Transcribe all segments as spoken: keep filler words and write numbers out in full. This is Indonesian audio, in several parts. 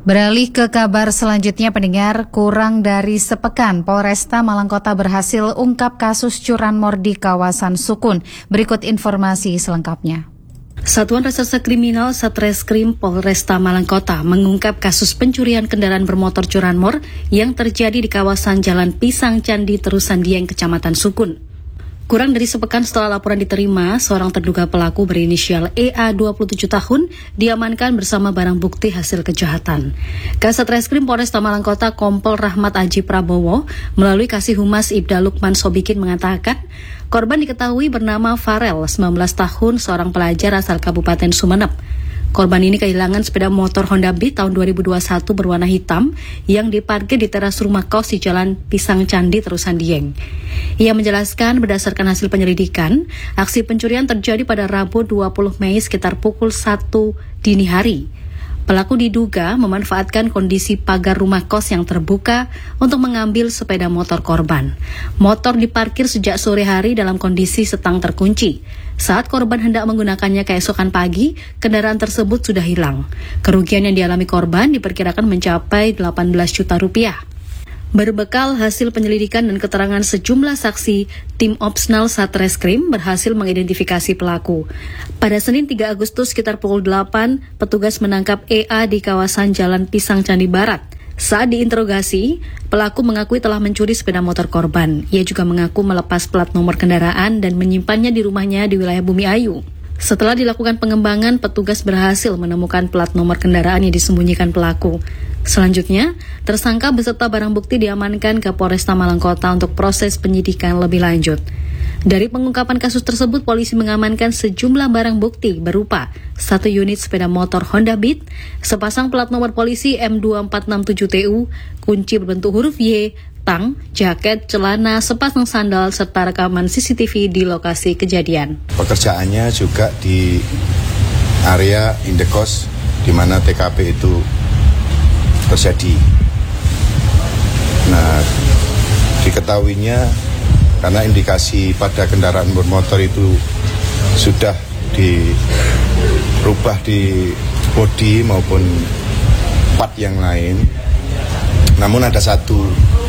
Beralih ke kabar selanjutnya, pendengar, kurang dari sepekan Polresta Malang Kota berhasil ungkap kasus curanmor di kawasan Sukun. Berikut informasi selengkapnya. Satuan Reserse Kriminal Satreskrim Polresta Malang Kota mengungkap kasus pencurian kendaraan bermotor curanmor yang terjadi di kawasan Jalan Pisang Candi Terusan Dieng, Kecamatan Sukun. Kurang dari sepekan setelah laporan diterima, seorang terduga pelaku berinisial E A dua puluh tujuh tahun diamankan bersama barang bukti hasil kejahatan. Kasat Reskrim Polresta Malang Kota Kompol Rahmat Aji Prabowo melalui Kasih Humas Ibda Lukman Sobikin mengatakan, korban diketahui bernama Farel, sembilan belas tahun, seorang pelajar asal Kabupaten Sumeneb. Korban ini kehilangan sepeda motor Honda Beat tahun dua ribu dua puluh satu berwarna hitam yang diparkir di teras rumah kos di Jalan Pisang Candi Terusan Dieng. Ia menjelaskan berdasarkan hasil penyelidikan, aksi pencurian terjadi pada Rabu dua puluh Mei sekitar pukul satu dini hari. Pelaku diduga memanfaatkan kondisi pagar rumah kos yang terbuka untuk mengambil sepeda motor korban. Motor diparkir sejak sore hari dalam kondisi setang terkunci. Saat korban hendak menggunakannya keesokan pagi, kendaraan tersebut sudah hilang. Kerugian yang dialami korban diperkirakan mencapai delapan belas juta rupiah. Berbekal hasil penyelidikan dan keterangan sejumlah saksi, tim Opsnal Satreskrim berhasil mengidentifikasi pelaku. Pada Senin tiga Agustus sekitar pukul delapan, petugas menangkap E A di kawasan Jalan Pisang Candi Barat. Saat diinterogasi, pelaku mengakui telah mencuri sepeda motor korban. Ia juga mengaku melepas plat nomor kendaraan dan menyimpannya di rumahnya di wilayah Bumi Ayu. Setelah dilakukan pengembangan, petugas berhasil menemukan plat nomor kendaraan yang disembunyikan pelaku. Selanjutnya, tersangka beserta barang bukti diamankan ke Polresta Malang Kota untuk proses penyidikan lebih lanjut. Dari pengungkapan kasus tersebut, polisi mengamankan sejumlah barang bukti berupa satu unit sepeda motor Honda Beat, sepasang plat nomor polisi M dua empat enam tujuh T U, kunci berbentuk huruf Y, tang, jaket, celana, sepasang sandal, serta rekaman C C T V di lokasi kejadian. Pekerjaannya juga di area Indekos, di mana T K P itu terjadi. Nah, diketahuinya karena indikasi pada kendaraan bermotor itu sudah dirubah di bodi maupun part yang lain. Namun ada satu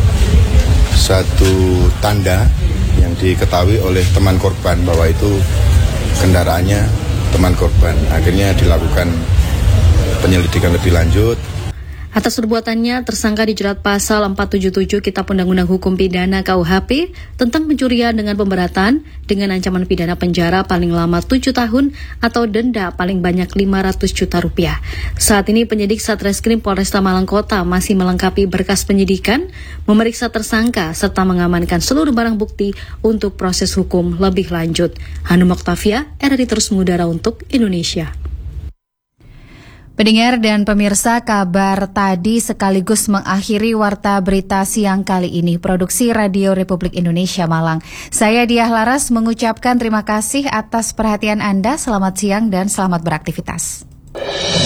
satu tanda yang diketahui oleh teman korban bahwa itu kendaraannya teman korban. Akhirnya dilakukan penyelidikan lebih lanjut. Atas perbuatannya, tersangka dijerat pasal empat tujuh tujuh Kitab Undang-Undang Hukum Pidana K U H P tentang pencurian dengan pemberatan dengan ancaman pidana penjara paling lama tujuh tahun atau denda paling banyak lima ratus juta rupiah. Saat ini penyidik Satreskrim Polresta Malang Kota masih melengkapi berkas penyidikan, memeriksa tersangka serta mengamankan seluruh barang bukti untuk proses hukum lebih lanjut. Hanum Oktavia, R R I Terus Mengudara untuk Indonesia. Pendengar dan pemirsa, kabar tadi sekaligus mengakhiri Warta Berita siang kali ini. Produksi Radio Republik Indonesia Malang. Saya Diah Laras mengucapkan terima kasih atas perhatian Anda. Selamat siang dan selamat beraktivitas.